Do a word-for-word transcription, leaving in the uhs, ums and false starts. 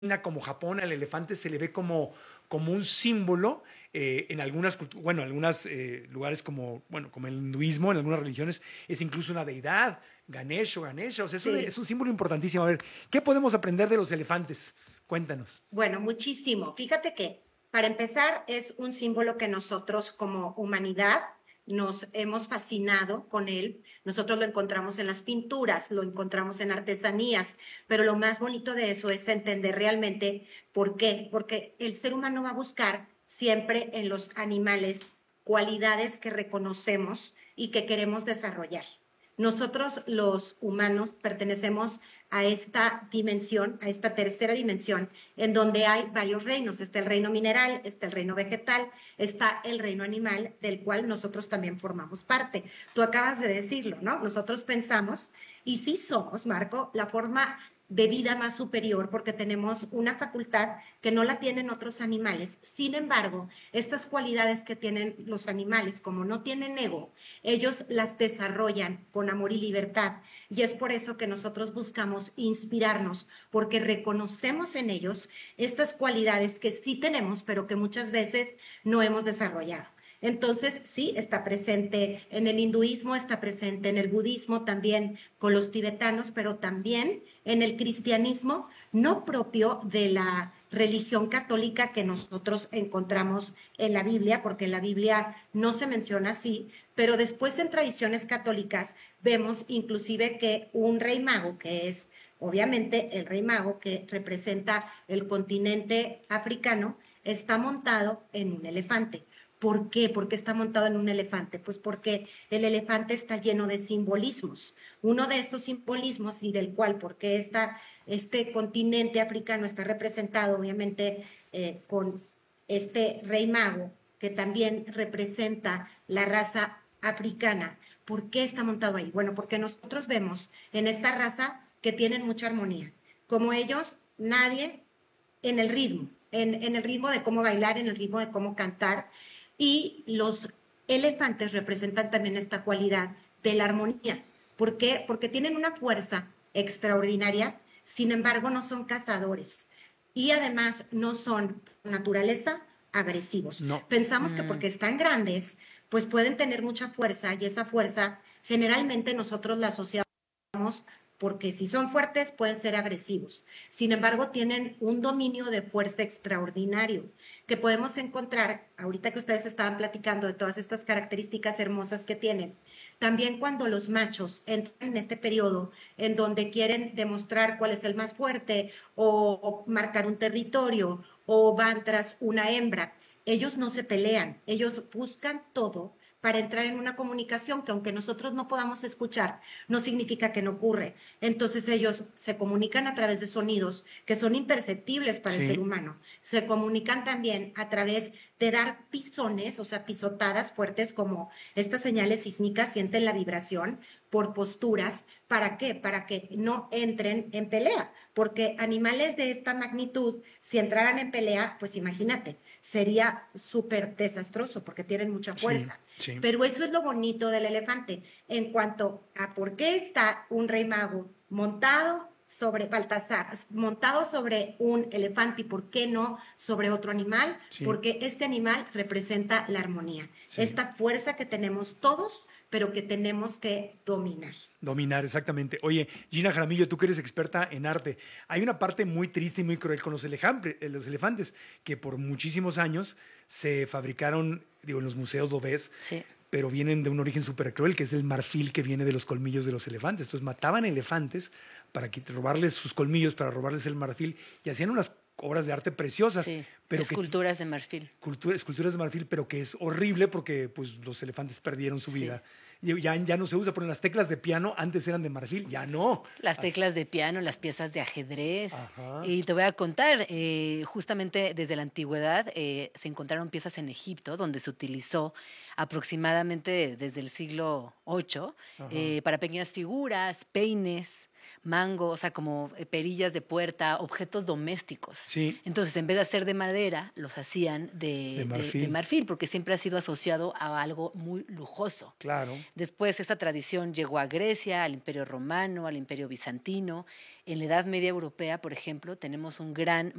como Japón, al elefante se le ve como, como un símbolo eh, en algunas cultu- bueno, en algunos eh, lugares como, bueno, como el hinduismo, en algunas religiones, es incluso una deidad, Ganesh o Ganesha, o sea, es un, Sí. es un símbolo importantísimo. A ver, ¿qué podemos aprender de los elefantes? Cuéntanos. Bueno, muchísimo. Fíjate que, para empezar, es un símbolo que nosotros como humanidad nos hemos fascinado con él. Nosotros lo encontramos en las pinturas, lo encontramos en artesanías, pero lo más bonito de eso es entender realmente por qué. Porque el ser humano va a buscar siempre en los animales cualidades que reconocemos y que queremos desarrollar. Nosotros los humanos pertenecemos a esta dimensión, a esta tercera dimensión, en donde hay varios reinos. Está el reino mineral, está el reino vegetal, está el reino animal, del cual nosotros también formamos parte. Tú acabas de decirlo, ¿no? Nosotros pensamos, y sí somos, Marco, la forma de vida más superior porque tenemos una facultad que no la tienen otros animales. Sin embargo, estas cualidades que tienen los animales, como no tienen ego, ellos las desarrollan con amor y libertad. Y es por eso que nosotros buscamos inspirarnos, porque reconocemos en ellos estas cualidades que sí tenemos, pero que muchas veces no hemos desarrollado. Entonces, sí, está presente en el hinduismo, está presente en el budismo, también con los tibetanos, pero también en el cristianismo, no propio de la religión católica que nosotros encontramos en la Biblia, porque en la Biblia no se menciona así, pero después en tradiciones católicas vemos inclusive que un rey mago, que es obviamente el rey mago que representa el continente africano, está montado en un elefante. ¿Por qué? ¿Por qué está montado en un elefante? Pues porque el elefante está lleno de simbolismos. Uno de estos simbolismos y del cual, porque esta, este continente africano está representado obviamente eh, con este rey mago, que también representa la raza africana. ¿Por qué está montado ahí? Bueno, porque nosotros vemos en esta raza que tienen mucha armonía. Como ellos, nadie en el ritmo, en, en el ritmo de cómo bailar, en el ritmo de cómo cantar. Y los elefantes representan también esta cualidad de la armonía. ¿Por qué? Porque tienen una fuerza extraordinaria, sin embargo no son cazadores y además no son por naturaleza agresivos. No. Pensamos que Mm, porque están grandes, pues pueden tener mucha fuerza y esa fuerza generalmente nosotros la asociamos porque si son fuertes pueden ser agresivos. Sin embargo, tienen un dominio de fuerza extraordinario que podemos encontrar, ahorita que ustedes estaban platicando de todas estas características hermosas que tienen, también cuando los machos entran en este periodo en donde quieren demostrar cuál es el más fuerte o, o marcar un territorio o van tras una hembra, ellos no se pelean, ellos buscan todo para entrar en una comunicación que aunque nosotros no podamos escuchar, no significa que no ocurre. Entonces ellos se comunican a través de sonidos que son imperceptibles para el ser Sí. humano. Se comunican también a través de dar pisones, o sea, pisotadas fuertes como estas señales sísmicas, sienten la vibración por posturas. ¿Para qué? Para que no entren en pelea, porque animales de esta magnitud, si entraran en pelea, pues imagínate, sería súper desastroso porque tienen mucha Sí, fuerza. sí. Pero eso es lo bonito del elefante. En cuanto a por qué está un rey mago montado sobre Baltasar, montado sobre un elefante y por qué no sobre otro animal, Sí, porque este animal representa la armonía, sí. esta fuerza que tenemos todos, pero que tenemos que dominar. Dominar, exactamente. Oye, Gina Jaramillo, tú que eres experta en arte, hay una parte muy triste y muy cruel con los, elejambre- eh, los elefantes, que por muchísimos años se fabricaron, digo, en los museos lo ves, sí. pero vienen de un origen súper cruel, que es el marfil que viene de los colmillos de los elefantes. Entonces mataban elefantes para que- robarles sus colmillos, para robarles el marfil, y hacían unas obras de arte preciosas, Sí, pero que esculturas de marfil. cultura- esculturas de marfil, pero que es horrible porque pues, los elefantes perdieron su Sí. vida. Y ya, ya no se usa, pero las teclas de piano antes eran de marfil, ya no. Las As- teclas de piano, las piezas de ajedrez. Ajá. Y te voy a contar, eh, justamente desde la antigüedad eh, se encontraron piezas en Egipto donde se utilizó aproximadamente desde el siglo ocho Ajá. eh, para pequeñas figuras, peines. mango, o sea, como eh, perillas de puerta, objetos domésticos. Sí. Entonces, en vez de hacer de madera, los hacían de, De de- marfil. de marfil, porque siempre ha sido asociado a algo muy lujoso. Claro. Después esta tradición llegó a Grecia, al Imperio Romano, al Imperio Bizantino. En la Edad Media Europea, por ejemplo, tenemos un gran